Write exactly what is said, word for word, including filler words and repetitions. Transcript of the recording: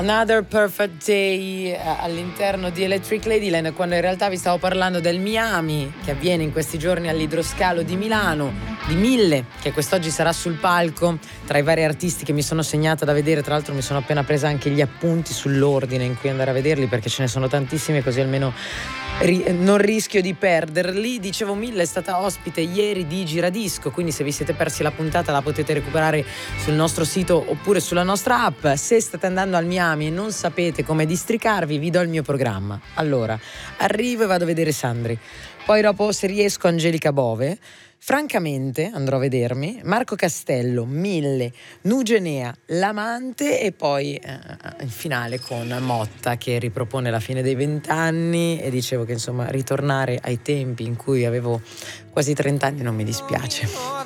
Another Perfect Day eh, all'interno di Electric Ladyland, quando in realtà vi stavo parlando del Miami che avviene in questi giorni all'Idroscalo di Milano, di Mille che quest'oggi sarà sul palco. Tra i vari artisti che mi sono segnata da vedere, tra l'altro mi sono appena presa anche gli appunti sull'ordine in cui andare a vederli, perché ce ne sono tantissimi, così almeno ri- non rischio di perderli. Dicevo, Mille è stata ospite ieri di Giradisco, quindi se vi siete persi la puntata la potete recuperare sul nostro sito oppure sulla nostra app. Se state andando al Miami e non sapete come districarvi, vi do il mio programma. Allora, arrivo e vado a vedere Sandri, poi dopo, se riesco, Angelica Bove. Francamente andrò a vedermi Marco Castello, Mille, Nugenea, L'Amante e poi eh, in finale con Motta che ripropone La fine dei vent'anni, e dicevo che insomma ritornare ai tempi in cui avevo quasi trenta anni non mi dispiace.